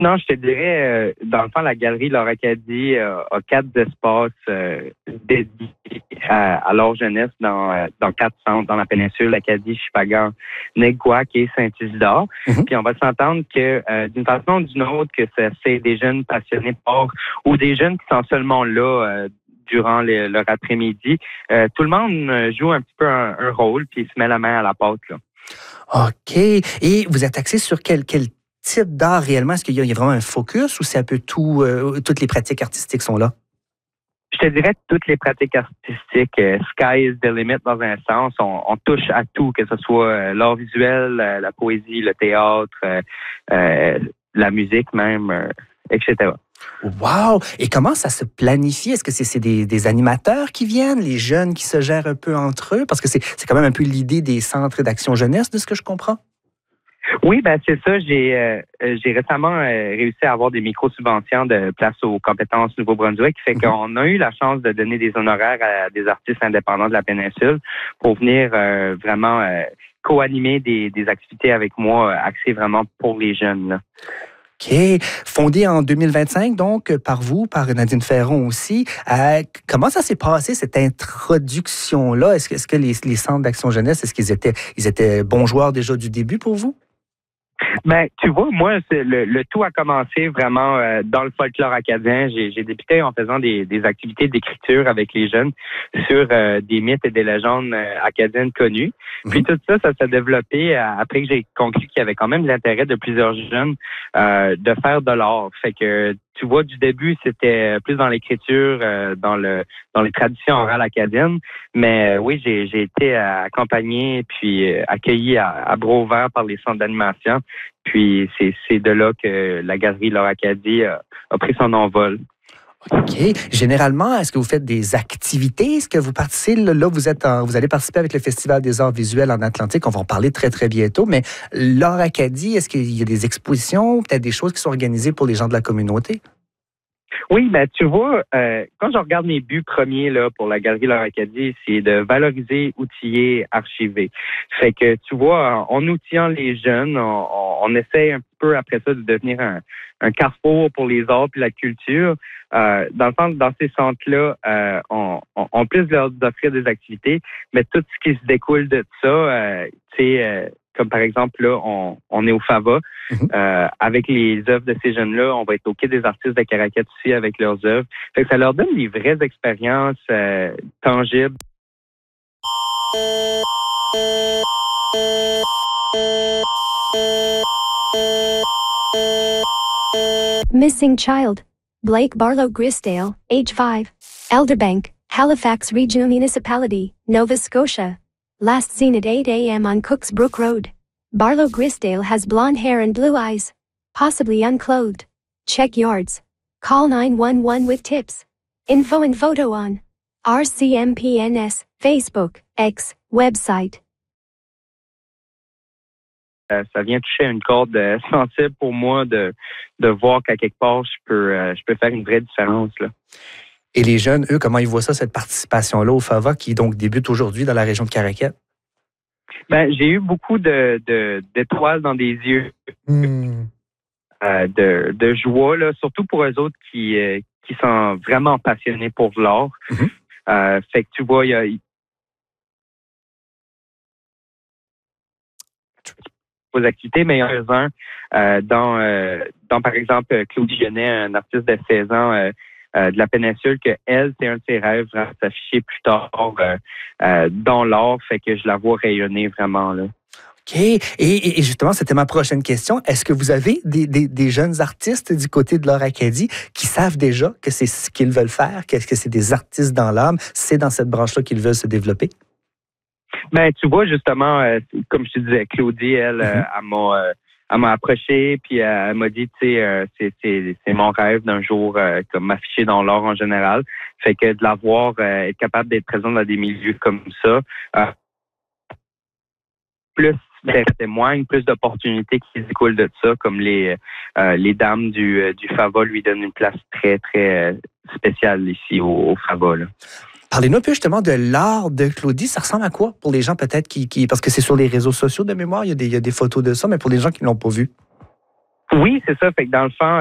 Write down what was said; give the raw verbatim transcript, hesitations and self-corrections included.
Non, je te dirais, euh, dans le fond, la galerie Laure Acadie euh, a quatre espaces euh, dédiés à, à leur jeunesse dans, euh, dans quatre centres dans la péninsule, Acadie, Shippagan, Negwak et Saint-Isidore. Mm-hmm. Puis on va s'entendre que euh, d'une façon ou d'une autre, que c'est, c'est des jeunes passionnés par ou des jeunes qui sont seulement là euh, durant les, leur après-midi, euh, tout le monde joue un petit peu un, un rôle puis se met la main à la pâte, là. OK. Et vous êtes axé sur quel, quel type d'art réellement? Est-ce qu'il y a, il y a vraiment un focus ou c'est un peu tout, euh, toutes les pratiques artistiques sont là? Je te dirais que toutes les pratiques artistiques, euh, sky is the limit dans un sens, on, on touche à tout, que ce soit euh, l'art visuel, euh, la poésie, le théâtre, euh, euh, la musique même, euh, et cetera. Wow! Et comment ça se planifie? Est-ce que c'est, c'est des, des animateurs qui viennent, les jeunes qui se gèrent un peu entre eux? Parce que c'est, c'est quand même un peu l'idée des centres d'action jeunesse, de ce que je comprends. Oui, ben c'est ça. J'ai euh, j'ai récemment euh, réussi à avoir des micro-subventions de Place aux compétences Nouveau-Brunswick, qui fait mm-hmm. qu'on a eu la chance de donner des honoraires à des artistes indépendants de la péninsule pour venir euh, vraiment euh, co-animer des, des activités avec moi, axées vraiment pour les jeunes, là. OK. Fondé en deux mille vingt-cinq, donc, par vous, par Nadine Ferron aussi. Euh, comment ça s'est passé, cette introduction-là? Est-ce que, est-ce que les, les centres d'action jeunesse, est-ce qu'ils étaient, ils étaient bons joueurs déjà du début pour vous? Ben, tu vois, moi, c'est le, le tout a commencé vraiment euh, dans le folklore acadien. J'ai, j'ai débuté en faisant des, des activités d'écriture avec les jeunes sur euh, des mythes et des légendes euh, acadiennes connues. Mm-hmm. Puis tout ça, ça s'est développé euh, après que j'ai conclu qu'il y avait quand même l'intérêt de plusieurs jeunes euh, de faire de l'art. Fait que tu vois, du début, c'était plus dans l'écriture, euh, dans le dans les traditions orales acadiennes. Mais euh, oui, j'ai, j'ai été accompagné puis euh, accueilli à, à Bras-Ouvert par les centres d'animation. Puis c'est, c'est de là que la galerie Laure Acadie a, a pris son envol. OK. Généralement, est-ce que vous faites des activités? Est-ce que vous participez? Là, vous êtes en, vous allez participer avec le Festival des arts visuels en Atlantique. On va en parler très, très bientôt. Mais Laure Acadie, est-ce qu'il y a des expositions, peut-être des choses qui sont organisées pour les gens de la communauté? Oui, ben tu vois, euh, quand je regarde mes buts premiers là pour la galerie Laure Acadie, c'est de valoriser, outiller, archiver. Fait que tu vois, en outillant les jeunes, on, on, on essaie un peu après ça de devenir un, un carrefour pour les arts et la culture. Euh, dans le centre, dans ces centres-là, euh, on, on, on plus leur offrir des activités, mais tout ce qui se découle de ça, euh, tu sais. Euh, Comme par exemple, là, on, on est au F A V A. Mm-hmm. Euh, avec les œuvres de ces jeunes-là, on va être au Quai des artistes de Caraquette aussi avec leurs œuvres. Fait que ça leur donne des vraies expériences euh, tangibles. Missing child. Blake Barlow Grisdale, age five. Elderbank, Halifax Regional Municipality, Nova Scotia. Last seen at eight a.m. on Cooks Brook Road. Barlow Grisdale has blonde hair and blue eyes. Possibly unclothed. Check yards. Call nine one one with tips. Info and photo on R C M P N S, Facebook, X, website. Euh, ça vient toucher une corde euh, sensible pour moi de, de voir qu'à quelque part, je peux, euh, je peux faire une vraie différence, là. Et les jeunes, eux, comment ils voient ça, cette participation-là au F A V A qui donc débute aujourd'hui dans la région de Caraquette? Ben, j'ai eu beaucoup de, de, d'étoiles dans des yeux, mm. euh, de, de joie, là, surtout pour eux autres qui, euh, qui sont vraiment passionnés pour l'art. Mm-hmm. Euh, fait que tu vois, il y a aux activités, mais il y en a un euh, dans, euh, dans, par exemple, Claudie Genet, un artiste de seize ans, euh, Euh, de la péninsule, que elle, c'est un de ses rêves, vraiment, s'afficher plus tard euh, euh, dans l'art, fait que je la vois rayonner vraiment, là. OK. Et, et justement, c'était ma prochaine question. Est-ce que vous avez des, des, des jeunes artistes du côté de Laure Acadie qui savent déjà que c'est ce qu'ils veulent faire, qu'est-ce que c'est des artistes dans l'âme, c'est dans cette branche-là qu'ils veulent se développer? Ben, tu vois, justement, euh, comme je te disais, Claudie, elle, mm-hmm. euh, elle m'a... Euh, Elle m'a approché, puis euh, elle m'a dit, tu sais, euh, c'est, c'est, c'est mon rêve d'un jour euh, comme m'afficher dans l'art en général. Fait que de la voir, euh, être capable d'être présent dans des milieux comme ça, euh, plus de témoignes, plus d'opportunités qui découlent de ça, comme les euh, les dames du, du F A V A lui donnent une place très, très spéciale ici au, au F A V A, là. Parlez-nous un peu justement de l'art de Claudie. Ça ressemble à quoi pour les gens peut-être qui... qui parce que c'est sur les réseaux sociaux de mémoire, il y a des, il y a des photos de ça, mais pour les gens qui ne l'ont pas vu. Oui, c'est ça. Fait que dans le fond,